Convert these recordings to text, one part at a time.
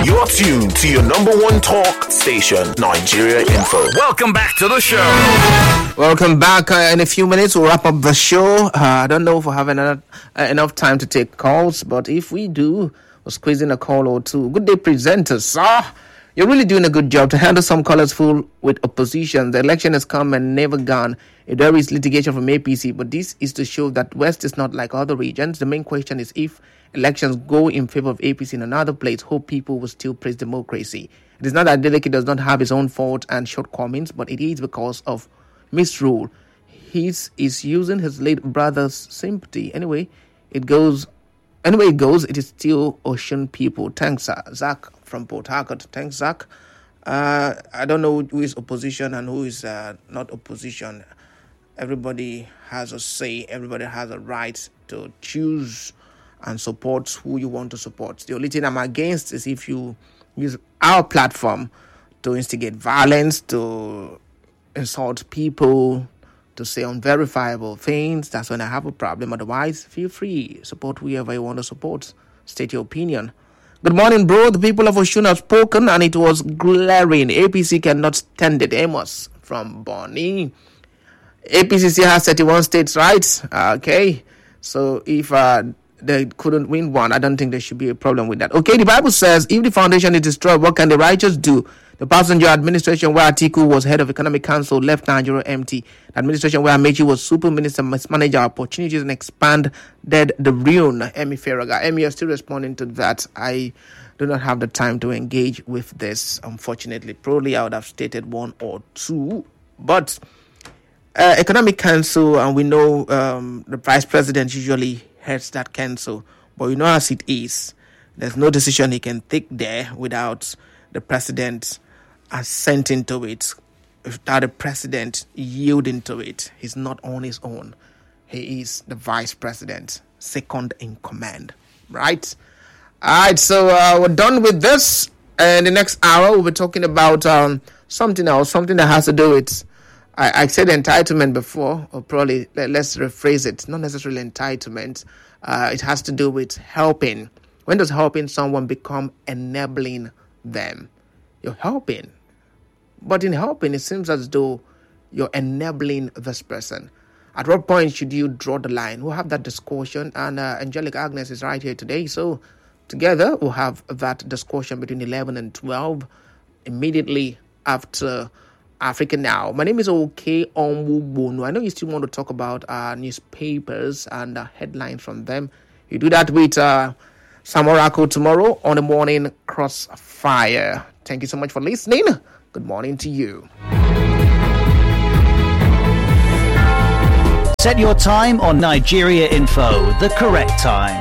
You're tuned to your number one talk station, Nigeria Info. Welcome back to the show. Welcome back. In a few minutes, we'll wrap up the show. I don't know if we'll have enough time to take calls, but if we do, we'll squeeze in a call or two. Good day, presenters. You're really doing a good job to handle some colors full with opposition. The election has come and never gone. There is litigation from APC, but this is to show that West is not like other regions. The main question is if elections go in favor of APC in another place, hope people will still praise democracy. It is not that Adeleke does not have his own faults and shortcomings, but it is because of misrule. He is using his late brother's sympathy. Anyway, it goes, it is still Ocean people. Thanks, Zach from Port Harcourt. Thanks, Zach. I don't know who is opposition and who is not opposition. Everybody has a say. Everybody has a right to choose and support who you want to support. The only thing I'm against is if you use our platform to instigate violence, to insult people, to say unverifiable things. That's when I have a problem. Otherwise, feel free. Support whoever you want to support. State your opinion. Good morning, bro. The people of Oshun have spoken and it was glaring. APC cannot stand it. Amos from Bonny. APC still has 31 states, right? Okay. So if they couldn't win one, I don't think there should be a problem with that. Okay, the Bible says, if the foundation is destroyed, what can the righteous do? The passenger administration where Atiku was head of economic council left Nigeria empty. The administration where Amechi was super minister mismanaged our opportunities and expanded the ruin. Emi Ferraga. Emi, you're still responding to that. I do not have the time to engage with this, unfortunately. Probably I would have stated one or two. But economic council, and we know the vice president usually heads that council. But you know as it is, there's no decision he can take there without the president assenting to it, without the president yielding to it. He's not on his own. He is the vice president, second in command, right? All right, so we're done with this. And the next hour, we'll be talking about something else, something that has to do with, I said entitlement before, or probably let's rephrase it, not necessarily entitlement. It has to do with helping. When does helping someone become enabling them? You're helping. But in helping, it seems as though you're enabling this person. At what point should you draw the line? We'll have that discussion. And Angelic Agnes is right here today. So together, we'll have that discussion between 11 and 12 immediately after Africa Now. My name is Oke Onwugbonu. I know you still want to talk about newspapers and headlines from them. You do that with Sam Oracle tomorrow on the Morning Crossfire. Thank you so much for listening. Good morning to you. Set your time on Nigeria Info, the correct time.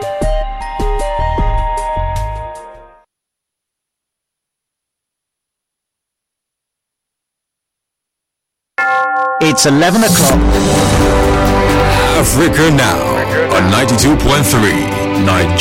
It's 11 o'clock. Africa Now on 92.3 Nigeria.